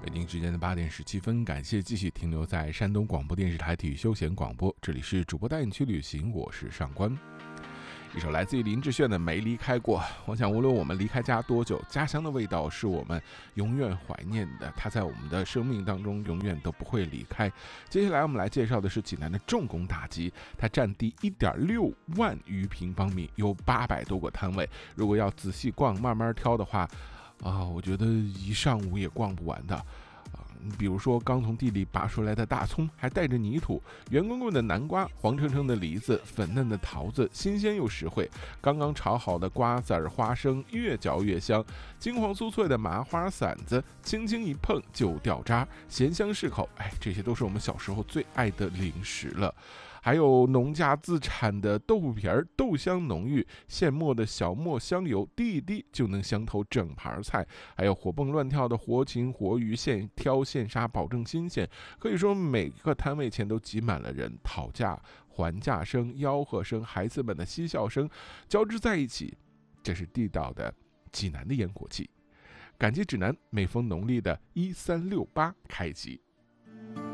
北京时间的8点17分，感谢继续停留在山东广播电视台体育休闲广播，这里是主播带你去旅行，我是上官。一首来自于林志炫的《没离开过》。我想无论我们离开家多久，家乡的味道是我们永远怀念的，它在我们的生命当中永远都不会离开。接下来我们来介绍的是济南的重工大集，它占地1.6万余平方米，有800多个摊位。如果要仔细逛慢慢挑的话我觉得一上午也逛不完的。比如说刚从地里拔出来的大葱，还带着泥土，圆滚滚的南瓜，黄澄澄的梨子，粉嫩的桃子，新鲜又实惠。刚刚炒好的瓜子儿、花生，越嚼越香。金黄酥脆的麻花馓子，轻轻一碰就掉渣，咸香适口。这些都是我们小时候最爱的零食了。还有农家自产的豆腐皮儿，豆香浓郁，现磨的小磨香油，滴一滴就能香透整盘菜。还有活蹦乱跳的活禽活鱼，现挑现杀，保证新鲜。可以说每个摊位前都挤满了人，讨价还价声、吆喝声、孩子们的嬉笑声交织在一起，这是地道的济南的烟火气。赶集指南每逢农历的1368开集。